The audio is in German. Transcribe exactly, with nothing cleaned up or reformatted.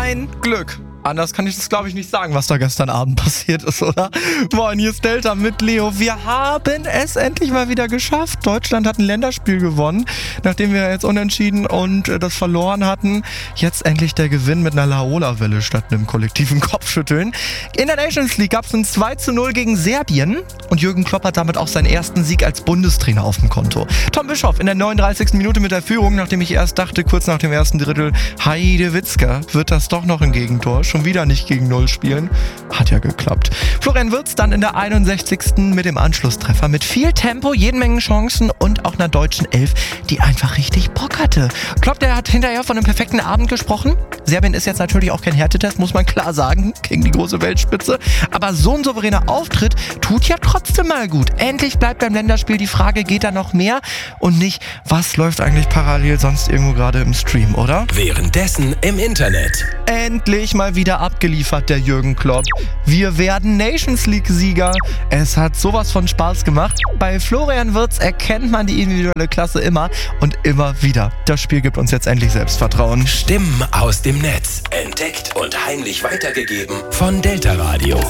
ein Glück. Anders kann ich das, glaube ich, nicht sagen, was da gestern Abend passiert ist, oder? Moin, hier ist Delta mit Leo. Wir haben es endlich mal wieder geschafft. Deutschland hat ein Länderspiel gewonnen, nachdem wir jetzt unentschieden und das verloren hatten. Jetzt endlich der Gewinn mit einer Laola-Welle statt einem kollektiven Kopfschütteln. In der Nations League gab es ein zwei zu null gegen Serbien und Jürgen Klopp hat damit auch seinen ersten Sieg als Bundestrainer auf dem Konto. Tom Bischoff in der neununddreißigsten Minute mit der Führung, nachdem ich erst dachte, kurz nach dem ersten Drittel, Heidewitzka, wird das doch noch ein Gegentor. Schon wieder nicht gegen Null spielen. Hat ja geklappt. Florian Wirtz dann in der einundsechzigsten mit dem Anschlusstreffer. Mit viel Tempo, jeden Mengen Chancen und auch einer deutschen Elf, die einfach richtig Bock hatte. Klopp, der hat hinterher von einem perfekten Abend gesprochen. Serbien ist jetzt natürlich auch kein Härtetest, muss man klar sagen, gegen die große Weltspitze. Aber so ein souveräner Auftritt tut ja trotzdem mal gut. Endlich bleibt beim Länderspiel die Frage, geht da noch mehr? Und nicht, was läuft eigentlich parallel sonst irgendwo gerade im Stream, oder? Währenddessen im Internet. Endlich mal wieder abgeliefert, der Jürgen Klopp. Wir werden Nations League-Sieger. Es hat sowas von Spaß gemacht. Bei Florian Wirtz erkennt man die individuelle Klasse immer und immer wieder. Das Spiel gibt uns jetzt endlich Selbstvertrauen. Stimmen aus dem Netz. Entdeckt und heimlich weitergegeben von Delta Radio.